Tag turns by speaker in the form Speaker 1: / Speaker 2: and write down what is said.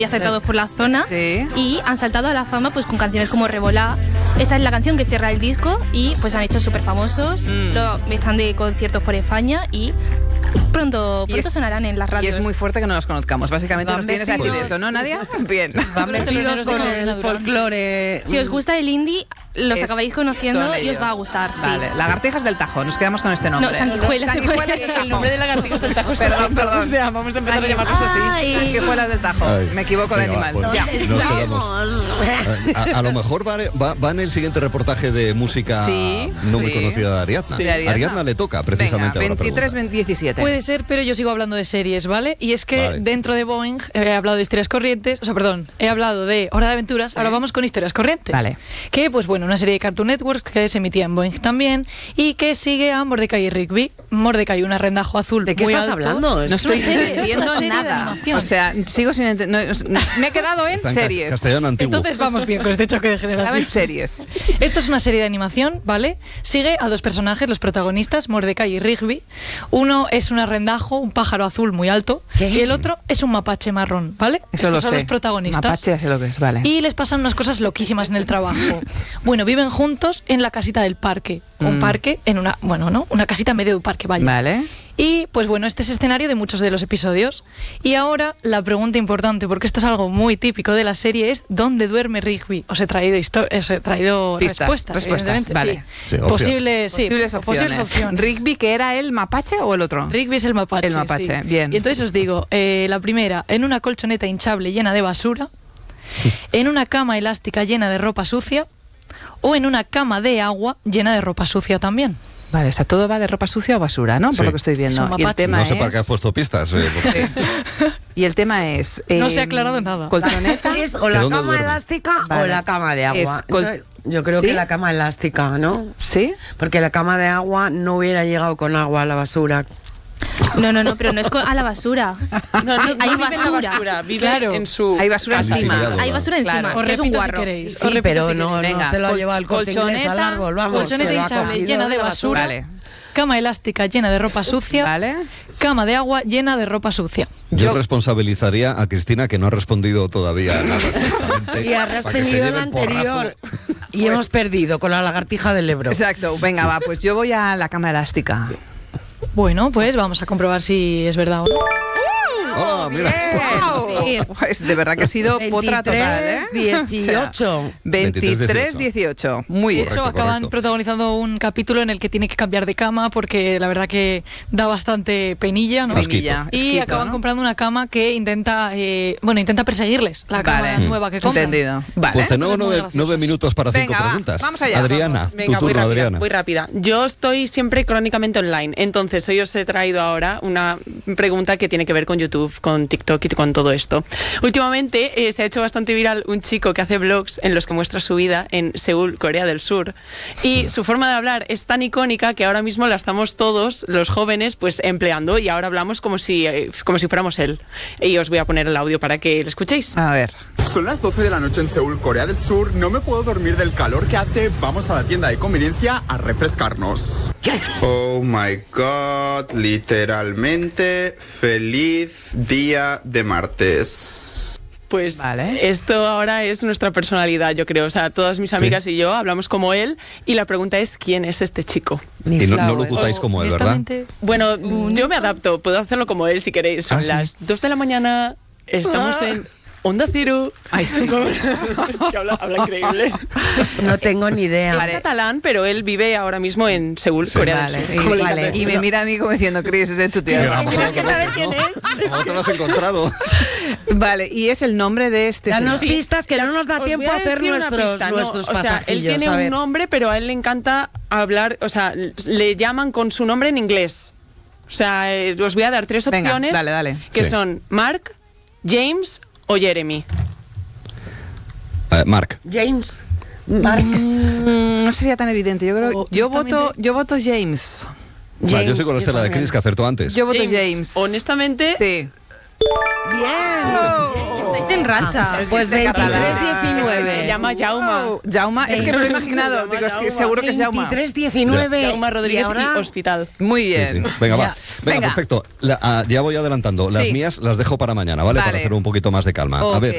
Speaker 1: aceptados por la zona y han saltado a la fama pues con canciones como Revolá. Esta es la canción que cierra el disco y pues han hecho súper famosos. Están de conciertos por España y pronto sonarán en las radios.
Speaker 2: Y es muy fuerte que no los conozcamos. Básicamente nos tienes a decir eso, ¿no, Nadia? Bien.
Speaker 3: Van vestidos con el folclore.
Speaker 1: Si os gusta el indie, los acabáis conociendo y os va a gustar.
Speaker 2: Vale, Lagartijas del Tajo, nos quedamos con este nombre.
Speaker 1: No, Sanguijuelas del Tajo.
Speaker 3: El nombre de Lagartijas del Tajo.
Speaker 2: Perdón.
Speaker 3: O sea, vamos a empezar a llamarlos así.
Speaker 2: Sanguijuelas del Tajo. Me equivoco de animal.
Speaker 4: Pues
Speaker 2: Ya.
Speaker 4: nos quedamos. A lo mejor va en el siguiente reportaje de música no muy conocida de Ariadna.
Speaker 2: Sí,
Speaker 4: Ariadna le toca precisamente.
Speaker 2: Venga, 23-17.
Speaker 3: Puede ser, pero yo sigo hablando de series, ¿vale? Y es que dentro de Boeing he hablado de historias corrientes, he hablado de Hora de Aventuras, ahora vamos con historias corrientes.
Speaker 2: Vale.
Speaker 3: Que, pues bueno, una serie de Cartoon Network que se emitía en Boeing también y que sigue a Mordecai y Rigby. Mordecai, un arrendajo azul.
Speaker 5: ¿De qué
Speaker 3: muy
Speaker 5: estás
Speaker 3: alto.
Speaker 5: hablando?
Speaker 2: No estoy
Speaker 3: Es una
Speaker 2: entendiendo
Speaker 3: serie de
Speaker 2: nada.
Speaker 3: animación.
Speaker 2: O sea, sigo sin entender. Me he quedado en
Speaker 4: Está en
Speaker 2: series.
Speaker 4: castellano antiguo.
Speaker 3: Entonces vamos bien con este choque de
Speaker 2: Estaba
Speaker 3: generación.
Speaker 2: en series.
Speaker 3: Esto es una serie de animación, ¿vale? Sigue a dos personajes, los protagonistas, Mordecai y Rigby. Uno es un arrendajo, un pájaro azul muy alto, y el otro es un mapache marrón, ¿vale?
Speaker 2: Eso
Speaker 3: Estos
Speaker 2: lo
Speaker 3: son
Speaker 2: sé.
Speaker 3: los protagonistas.
Speaker 2: Mapache, ya sé lo que es, vale.
Speaker 3: Y les pasan unas cosas loquísimas en el trabajo. Bueno, viven juntos en la casita del parque. Un parque en una... Bueno, ¿no? Una casita en medio de un parque, vaya.
Speaker 2: Vale.
Speaker 3: Y, pues bueno, este es escenario de muchos de los episodios. Y ahora, la pregunta importante, porque esto es algo muy típico de la serie, es ¿dónde duerme Rigby? Os he traído, respuestas, evidentemente.
Speaker 2: Vale.
Speaker 4: Sí,
Speaker 2: Posibles
Speaker 3: posibles opciones.
Speaker 2: ¿Rigby, que era el mapache o el otro?
Speaker 3: Rigby es el mapache.
Speaker 2: El mapache,
Speaker 3: sí.
Speaker 2: bien.
Speaker 3: Y entonces os digo, la primera, en una colchoneta hinchable llena de basura, en una cama elástica llena de ropa sucia, o en una cama de agua llena de ropa sucia también.
Speaker 2: Vale, o sea, todo va de ropa sucia o basura, ¿no? Por
Speaker 4: Sí.
Speaker 2: lo que estoy viendo.
Speaker 3: Son
Speaker 2: Y el
Speaker 3: mapaches.
Speaker 2: tema
Speaker 4: No sé
Speaker 2: es...
Speaker 4: para qué has puesto pistas.
Speaker 2: Y el tema es...
Speaker 3: No se ha aclarado nada.
Speaker 2: Colchoneta.
Speaker 5: Es o la
Speaker 4: dónde
Speaker 5: cama
Speaker 4: duerme?
Speaker 5: elástica
Speaker 2: Vale.
Speaker 5: o la cama de agua.
Speaker 2: Es
Speaker 5: Entonces, yo creo
Speaker 2: ¿Sí?
Speaker 5: que la cama elástica, ¿no?
Speaker 2: ¿Sí?
Speaker 5: Porque la cama de agua no hubiera llegado con agua a la basura.
Speaker 1: No, pero no es a la basura. Hay basura.
Speaker 6: Vive
Speaker 3: Claro.
Speaker 6: en su...
Speaker 2: Hay basura
Speaker 4: Casi
Speaker 2: encima.
Speaker 4: sellado.
Speaker 1: Hay basura encima.
Speaker 2: Claro.
Speaker 3: Os
Speaker 1: Es un
Speaker 3: repito si
Speaker 1: guarro.
Speaker 3: queréis.
Speaker 5: Sí,
Speaker 3: Os repito
Speaker 5: pero
Speaker 3: si
Speaker 5: no,
Speaker 3: queréis.
Speaker 5: no se lo ha llevado el Corte Inglés al árbol, vamos.
Speaker 3: colchoneta
Speaker 5: se lo ha
Speaker 3: hinchable
Speaker 5: cogido
Speaker 3: llena de basura,
Speaker 2: Vale.
Speaker 3: cama elástica llena de ropa sucia,
Speaker 2: Vale.
Speaker 3: cama de agua llena de ropa sucia.
Speaker 4: Yo responsabilizaría a Cristina, que no ha respondido todavía nada. directamente,
Speaker 5: Y has
Speaker 4: para que se
Speaker 5: respondido
Speaker 4: lleve
Speaker 5: la
Speaker 4: el porrazo.
Speaker 5: anterior. Y hemos perdido con la lagartija del Ebro.
Speaker 2: Exacto, venga, va, pues yo voy a la cama elástica.
Speaker 3: Bueno, pues vamos a comprobar si es verdad o no.
Speaker 4: ¡Oh, mira!
Speaker 2: ¡Wow! Pues de verdad que ha sido potra total, ¿eh?
Speaker 5: 18.
Speaker 2: 23-18. Muy bien.
Speaker 3: De hecho,
Speaker 4: Correcto,
Speaker 3: acaban
Speaker 4: correcto.
Speaker 3: protagonizando un capítulo en el que tiene que cambiar de cama porque la verdad que da bastante penilla, ¿no?
Speaker 4: Asquito.
Speaker 2: Pinilla,
Speaker 3: Y
Speaker 2: esquito,
Speaker 3: acaban
Speaker 2: ¿no?
Speaker 3: comprando una cama que intenta perseguirles, la cama
Speaker 2: Vale.
Speaker 3: nueva que compran.
Speaker 2: Entendido. Vale.
Speaker 4: Pues tenemos
Speaker 3: Cosas muy
Speaker 4: 9
Speaker 3: graciosas.
Speaker 4: minutos para 5
Speaker 2: Venga, va,
Speaker 4: preguntas.
Speaker 2: vamos allá,
Speaker 4: Adriana,
Speaker 2: vamos.
Speaker 6: Venga,
Speaker 4: tu
Speaker 6: muy
Speaker 4: turno,
Speaker 6: rápida,
Speaker 4: Adriana.
Speaker 6: muy rápida. Yo estoy siempre crónicamente online, entonces hoy os he traído ahora una pregunta que tiene que ver con YouTube, con TikTok y con todo esto. Últimamente se ha hecho bastante viral un chico que hace vlogs en los que muestra su vida en Seúl, Corea del Sur, y su forma de hablar es tan icónica que ahora mismo la estamos todos, los jóvenes, pues empleando, y ahora hablamos como si fuéramos él. Y os voy a poner el audio para que lo escuchéis.
Speaker 2: A ver.
Speaker 7: Son las 12 de la noche en Seúl, Corea del Sur. No me puedo dormir del calor que hace. Vamos a la tienda de conveniencia a refrescarnos. Oh my god, literalmente feliz día de martes.
Speaker 6: Pues
Speaker 2: Vale.
Speaker 6: esto ahora es nuestra personalidad, yo creo. O sea, todas mis amigas y yo hablamos como él, y la pregunta es ¿quién es este chico?
Speaker 4: Y no locutáis como él, ¿verdad?
Speaker 3: Honestamente,
Speaker 6: Bueno, yo me adapto, puedo hacerlo como él si queréis. Son
Speaker 4: ¿Ah, sí?
Speaker 6: las 2 de la mañana, estamos en Onda Cero.
Speaker 2: Ay, sí.
Speaker 6: Es que habla increíble.
Speaker 5: No tengo ni idea.
Speaker 6: Es catalán, pero él vive ahora mismo en Seúl,
Speaker 4: Sí.
Speaker 6: Corea
Speaker 2: Vale,
Speaker 6: del Sur.
Speaker 2: y,
Speaker 6: Como le
Speaker 2: vale.
Speaker 6: encanta
Speaker 2: Y me
Speaker 6: decirlo.
Speaker 2: mira a mí como diciendo, Chris, es de tu tío.
Speaker 4: Sí, a lo mejor
Speaker 6: Tienes que
Speaker 4: lo
Speaker 6: saber
Speaker 4: conoces,
Speaker 6: quién
Speaker 4: ¿no? ¿Cómo te lo has encontrado?
Speaker 2: Vale, y es el nombre de este
Speaker 5: Danos
Speaker 2: señor.
Speaker 5: pistas que no nos da
Speaker 6: Os
Speaker 5: tiempo
Speaker 6: voy
Speaker 5: a hacer
Speaker 6: decir una
Speaker 5: nuestros
Speaker 6: pista, ¿no?
Speaker 5: nuestros
Speaker 6: O sea, él
Speaker 5: pasajillos,
Speaker 6: tiene
Speaker 5: a
Speaker 6: un
Speaker 5: ver.
Speaker 6: nombre, pero a él le encanta hablar, o sea, le llaman con su nombre en inglés. O sea, os voy a dar 3
Speaker 2: Venga,
Speaker 6: opciones
Speaker 2: dale.
Speaker 6: que
Speaker 4: Sí.
Speaker 6: son Mark, James o Jeremy.
Speaker 4: Marc.
Speaker 5: James. Mark.
Speaker 2: No sería tan evidente. Yo creo,
Speaker 3: Oh,
Speaker 2: yo
Speaker 3: honestamente-
Speaker 2: voto James.
Speaker 4: Vale, yo soy con la estela de
Speaker 5: también.
Speaker 4: Chris que acertó antes.
Speaker 2: Yo voto James.
Speaker 6: Honestamente,
Speaker 2: Sí.
Speaker 5: Bien.
Speaker 1: Estáis en racha.
Speaker 5: Pues
Speaker 2: Chiste catalán.
Speaker 5: 23-19.
Speaker 6: se llama Jauma.
Speaker 2: Jauma, es que me lo he imaginado. Digo, es que seguro que es Jauma.
Speaker 5: 23-19.
Speaker 6: Jauma Rodríguez
Speaker 5: Y ahora,
Speaker 6: y Hospital.
Speaker 2: Muy
Speaker 4: Sí,
Speaker 2: bien.
Speaker 4: sí. Venga,
Speaker 5: Ya.
Speaker 4: va. Venga,
Speaker 2: Venga.
Speaker 4: perfecto. Ya voy adelantando. Las
Speaker 2: Sí.
Speaker 4: mías las dejo para mañana, ¿vale?
Speaker 2: Vale.
Speaker 4: Para hacer un poquito más de calma.
Speaker 2: Ok.
Speaker 4: A ver,